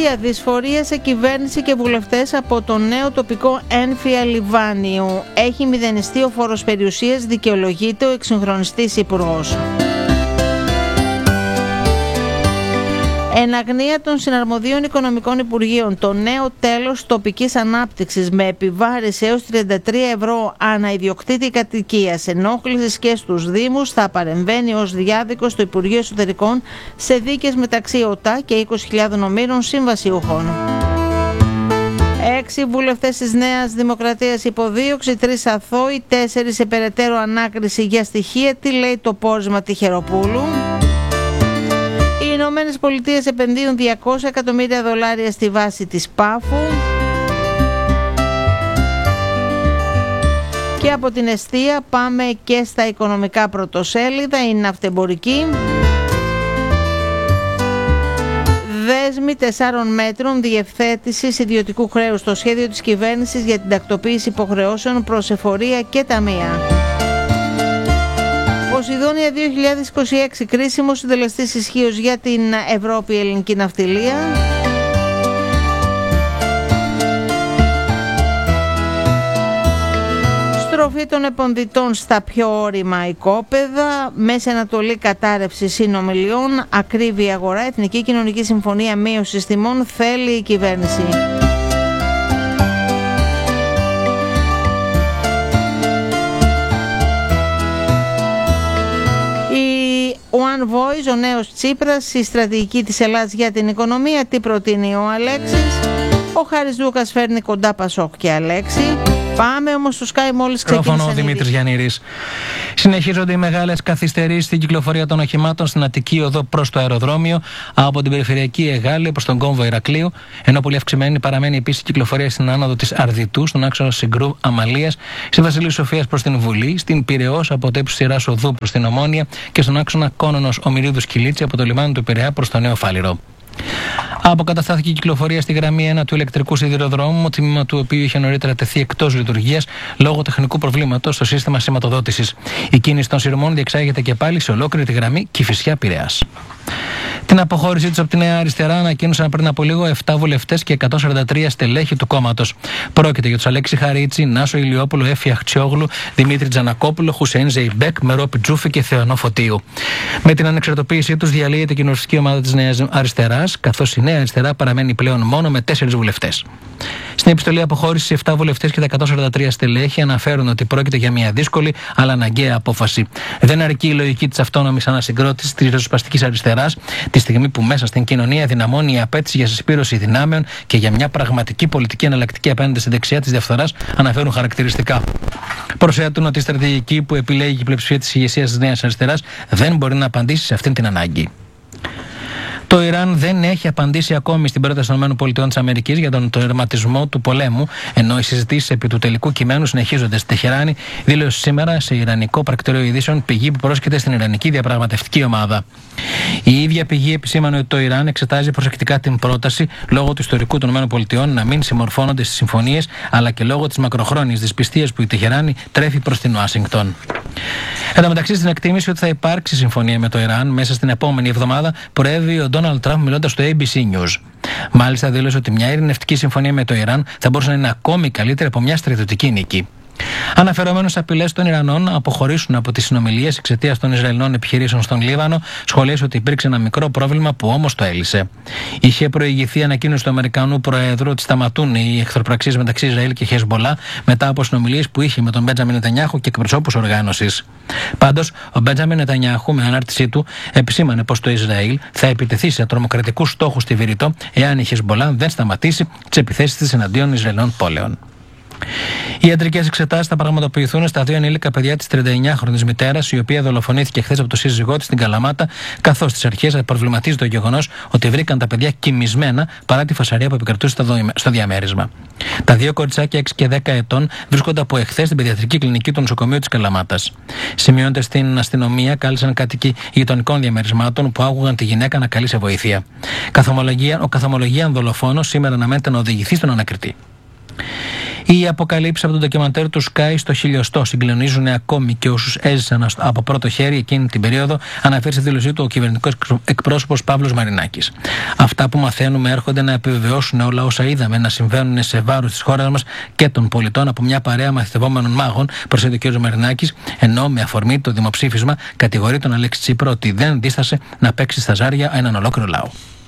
Αστεία, δυσφορία σε κυβέρνηση και βουλευτές από το νέο τοπικό Ένφια Λιβάνιου. Έχει μηδενιστεί ο φόρος περιουσίας, δικαιολογείται ο εξυγχρονιστής υπουργός. Εν αγνία των συναρμοδίων οικονομικών υπουργείων, το νέο τέλος τοπικής ανάπτυξης με επιβάρηση έως 33 ευρώ ανά ιδιοκτήτη κατοικίας ενόχλησης και στους Δήμους θα παρεμβαίνει ως διάδικος στο Υπουργείο Εσωτερικών σε δίκες μεταξύ ΟΤΑ και 20.000 ομήρων συμβασιούχων. 6 βουλευτές της Νέας Δημοκρατίας υποδίωξη, 3 αθώοι, 4 σε περαιτέρω ανάκριση για στοιχεία. Τι λέει το πόρισμα Τυχεροπούλου? Οι Ηνωμένες Πολιτείες επενδύουν $200 εκατομμύρια στη βάση της Πάφου. Και από την εστία πάμε και στα οικονομικά πρωτοσέλιδα. Η ναυτεμπορική. Δέσμη 4 μέτρων διευθέτησης ιδιωτικού χρέους στο σχέδιο της κυβέρνησης για την τακτοποίηση υποχρεώσεων προς εφορία και ταμεία. Ποσειδόνια 2026, κρίσιμο συντελεστής ισχύως για την Ευρώπη, ελληνική ναυτιλία. Στροφή των επενδυτών στα πιο όρημα οικόπεδα, Μέση Ανατολή κατάρρευση συνομιλιών, ακρίβεια αγορά, Εθνική Κοινωνική Συμφωνία μείωσης τιμών θέλει η κυβέρνηση. One Voice, ο νέος Τσίπρας, η στρατηγική της Ελλάδας για την οικονομία, τι προτείνει ο Αλέξης. Ο Χάρης Δούκας φέρνει κοντά Πασόκ και Αλέξη. Πάμε όμως στο Sky μόλις ξεκίνησαν. Μικρόφωνο Δημήτρης Γιαννήρης. Συνεχίζονται οι μεγάλες καθυστερήσεις στην κυκλοφορία των οχημάτων στην Αττική Οδό προς το αεροδρόμιο από την περιφερειακή Εγάλη προς τον κόμβο Ηρακλείου. Ενώ πολύ αυξημένη παραμένει επίσης η κυκλοφορία στην άνοδο της Αρδιτού, στον άξονα Συγκρού Αμαλίας, στη Βασιλείου Σοφίας προς την Βουλή, στην Πειραιώς από το ύψος Σειράς Οδού προς την Ομόνια και στον άξονα Κόνονος Ομηρίδους Κιλίτση από το λιμάνι του Πειραιά προς το Νέο Φάληρο. Αποκαταστάθηκε η κυκλοφορία στη γραμμή 1 του ηλεκτρικού σιδηροδρόμου, τμήμα του οποίου είχε νωρίτερα τεθεί εκτός λειτουργίας λόγω τεχνικού προβλήματος στο σύστημα σηματοδότησης. Η κίνηση των σειρμών διεξάγεται και πάλι σε ολόκληρη τη γραμμή Κηφισιά-Πειραιάς. Την αποχώρησή τους από τη Νέα Αριστερά ανακοίνωσαν πριν από λίγο 7 βουλευτές και 143 στελέχη του κόμματος. Πρόκειται για τους Αλέξη Χαρίτσι, Νάσο Ηλιόπουλο, Έφη Αχτσιόγλου, Δημήτρη Τζανακόπουλο, Χουσέιν Ζεϊμπέκ, Μερόπη Τζούφη και Θεωνό Φωτίου. Με την ανεξαρτοποίησή τους διαλύεται η κοινοβουλευτική ομάδα της Νέας Αριστεράς, καθώς η Νέα Αριστερά παραμένει πλέον μόνο με 4 βουλευτές. Στην επιστολή αποχώρησης, 7 βουλευτές και τα 143 στελέχη αναφέρουν ότι πρόκειται για μια δύσκολη αλλά αναγκαία απόφαση. Δεν αρκεί η λογική της αυτόνομης ανασυγκρότησης της ριζοσπαστικής αριστεράς, τη στιγμή που μέσα στην κοινωνία δυναμώνει η απέτηση για συσπήρωση δυνάμεων και για μια πραγματική πολιτική εναλλακτική απέναντι στη δεξιά της διαφθοράς, αναφέρουν χαρακτηριστικά. Προσθέτουν ότι η στρατηγική που επιλέγει η πλειοψηφία της ηγεσίας της Νέας Αριστεράς δεν μπορεί να απαντήσει σε αυτήν την ανάγκη. Το Ιράν δεν έχει απαντήσει ακόμη στην πρόταση των ΗΠΑ για τον τερματισμό του πολέμου, ενώ οι συζητήσεις επί του τελικού κειμένου συνεχίζονται στη Τεχεράνη, δήλωσε σήμερα σε Ιρανικό πρακτορείο ειδήσεων πηγή που πρόσκειται στην Ιρανική διαπραγματευτική ομάδα. Η ίδια πηγή επισήμανε ότι το Ιράν εξετάζει προσεκτικά την πρόταση λόγω του ιστορικού των ΗΠΑ να μην συμμορφώνονται στις συμφωνίες, αλλά και λόγω της μακροχρόνιας δυσπιστίας που η Τεχεράνη τρέφει προς την Ουάσιγκτον. Εν τω μεταξύ, στην εκτίμηση ότι θα υπάρξει συμφωνία με το Ιράν μέσα στην επόμενη εβδομάδα, προέβη ο Ντόναλντ Τραμπ μιλώντας στο ABC News. Μάλιστα, δήλωσε ότι μια ειρηνευτική συμφωνία με το Ιράν θα μπορούσε να είναι ακόμη καλύτερη από μια στρατιωτική νίκη. Αναφερόμενος απειλές των Ιρανών να αποχωρήσουν από τις συνομιλίες εξαιτίας των Ισραηλινών επιχειρήσεων στον Λίβανο, σχολίασε ότι υπήρξε ένα μικρό πρόβλημα που όμως το έλυσε. Είχε προηγηθεί ανακοίνωση του Αμερικανού Προέδρου ότι σταματούν οι εχθροπραξίες μεταξύ Ισραήλ και Χεσμπολά μετά από συνομιλίες που είχε με τον Μπέντζαμιν Νετανιάχου και εκπροσώπους οργάνωσης. Πάντως, ο Μπέντζαμιν Νετανιάχου με ανάρτησή του επισήμανε πως το Ισραήλ θα επιτεθεί σε τρομοκρατικούς στόχους στη Βηρητό εάν η Χεσμπολά δεν σταματήσει τις επιθέσεις της εναντίον Ισραηλινών πόλεων. Οι ιατρικές εξετάσεις θα πραγματοποιηθούν στα 2 ενήλικα παιδιά της 39χρονης μητέρας, η οποία δολοφονήθηκε χθες από το σύζυγό της στην Καλαμάτα, καθώς στις αρχές προβληματίζει το γεγονός ότι βρήκαν τα παιδιά κοιμισμένα παρά τη φασαρία που επικρατούσε στο διαμέρισμα. Τα 2 κοριτσάκια 6 και 10 ετών βρίσκονται από εχθές στην παιδιατρική κλινική του νοσοκομείου της Καλαμάτας. Σημειώνοντας στην αστυνομία, κάλεσαν κάτοικοι γειτονικών διαμερισμάτων που άκουγαν τη γυναίκα να καλεί σε βοήθεια. Ο καθομολογίαν δολοφόνος σήμερα αναμένεται να οδηγηθεί στον ανακριτή. Οι αποκαλύψεις από το ντοκιμαντέρ του Sky στο χιλιοστό συγκλονίζουν ακόμη και όσους έζησαν από πρώτο χέρι εκείνη την περίοδο, αναφέρει στη δήλωσή του ο κυβερνητικός εκπρόσωπος Παύλος Μαρινάκης. Αυτά που μαθαίνουμε έρχονται να επιβεβαιώσουν όλα όσα είδαμε να συμβαίνουν σε βάρος της χώρας μας και των πολιτών από μια παρέα μαθητευόμενων μάγων, προσθέτει ο κ. Μαρινάκης, ενώ με αφορμή το δημοψήφισμα κατηγορεί τον Αλέξη Τσίπρα ότι δεν δίστασε να παίξει στα ζάρια έναν ολόκληρο λαό.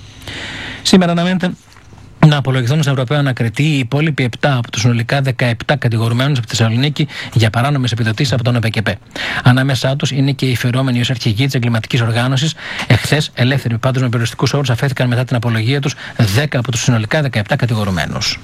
Σήμερα αναμένεται να απολογηθούν στον Ευρωπαίο Ανακριτή οι υπόλοιποι 7 από τους συνολικά 17 κατηγορουμένους από τη Θεσσαλονίκη για παράνομες επιδοτήσεις από τον ΕΠΚΕ. Ανάμεσά τους είναι και οι φερόμενοι ως αρχηγοί της εγκληματικής οργάνωσης. Εχθές, ελεύθεροι πάντως με περιοριστικούς όρους, αφέθηκαν μετά την απολογία τους 10 από τους συνολικά 17 κατηγορουμένους.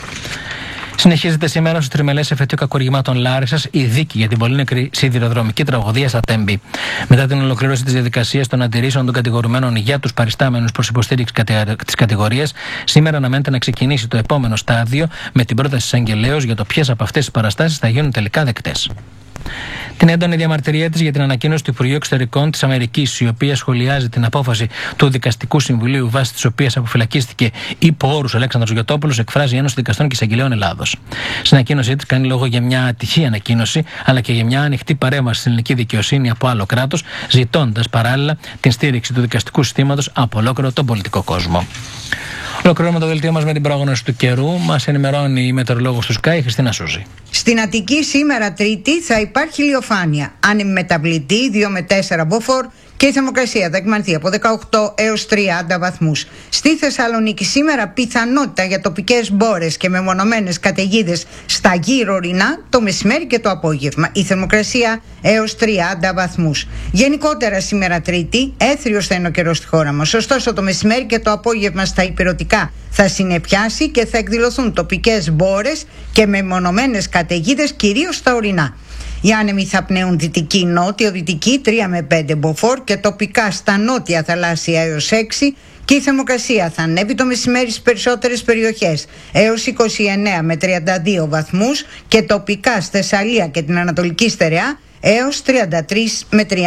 Συνεχίζεται σήμερα στο τριμελές εφετείο κακουργημάτων Λάρισσας η δίκη για την πολύ νεκρή σιδηροδρομική τραγωδία στα Τέμπη. Μετά την ολοκλήρωση της διαδικασίας των αντιρρήσεων των κατηγορουμένων για τους παριστάμενους προς υποστήριξη της κατηγορίας, σήμερα αναμένεται να ξεκινήσει το επόμενο στάδιο με την πρόταση της Αγγελέως για το ποιες από αυτές τις παραστάσεις θα γίνουν τελικά δεκτές. Την έντονη διαμαρτυρία της για την ανακοίνωση του Υπουργείου Εξωτερικών της Αμερικής, η οποία σχολιάζει την απόφαση του Δικαστικού Συμβουλίου, βάσει της οποίας αποφυλακίστηκε υπό όρους ο Αλέξανδρος Γιωτόπουλος, εκφράζει η Ένωση Δικαστών και Εισαγγελέων Ελλάδος. Στην ανακοίνωσή της κάνει λόγο για μια ατυχή ανακοίνωση, αλλά και για μια ανοιχτή παρέμβαση στην ελληνική δικαιοσύνη από άλλο κράτος, ζητώντας παράλληλα την στήριξη του δικαστικού συστήματος από ολόκληρο τον πολιτικό κόσμο. Ολοκληρώνουμε το δελτίο μας με την πρόγνωση του καιρού. Μας ενημερώνει η μετεωρολόγος του Sky, Χριστίνα Σούζη. Στην Αττική σήμερα Τρίτη θα υπάρχει ηλιοφάνεια, άνεμη μεταβλητή 2 με 4 μποφόρ και η θερμοκρασία θα εκμανθεί από 18 έως 30 βαθμούς. Στη Θεσσαλονίκη σήμερα πιθανότητα για τοπικές μπόρες και μεμονωμένες καταιγίδες στα γύρω ορεινά το μεσημέρι και το απόγευμα. Η θερμοκρασία έως 30 βαθμούς. Γενικότερα σήμερα Τρίτη έθριος θα είναι ο καιρός στη χώρα μας. Ωστόσο το μεσημέρι και το απόγευμα στα ηπειρωτικά θα συνεπιάσει και θα εκδηλωθούν τοπικές μπόρες και μεμονωμένες καταιγίδες κυρίως στα ορεινά. Οι άνεμοι θα πνέουν δυτική νότιο-δυτική 3 με 5 μποφόρ και τοπικά στα νότια θαλάσσια έως 6 και η θερμοκρασία θα ανέβει το μεσημέρι στις περισσότερες περιοχές έως 29 με 32 βαθμούς και τοπικά στη Θεσσαλία και την Ανατολική Στερεά έως 33 με 30.